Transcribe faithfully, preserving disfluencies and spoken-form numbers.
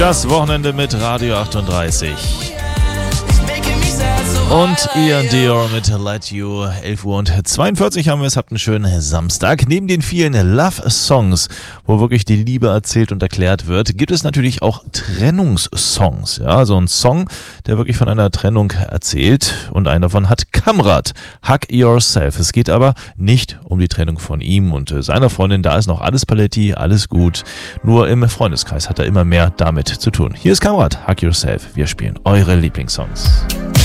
Das Wochenende mit Radio achtunddreißig. Und Ian Dior mit Let You. elf Uhr zweiundvierzig haben wir es. Habt einen schönen Samstag. Neben den vielen Love-Songs, wo wirklich die Liebe erzählt und erklärt wird, gibt es natürlich auch Trennungssongs. Ja, also ein Song, der wirklich von einer Trennung erzählt. Und einer davon hat Kamrat, Hug Yourself. Es geht aber nicht um die Trennung von ihm und seiner Freundin. Da ist noch alles Paletti, alles gut. Nur im Freundeskreis hat er immer mehr damit zu tun. Hier ist Kamrat, Hug Yourself. Wir spielen eure Lieblingssongs.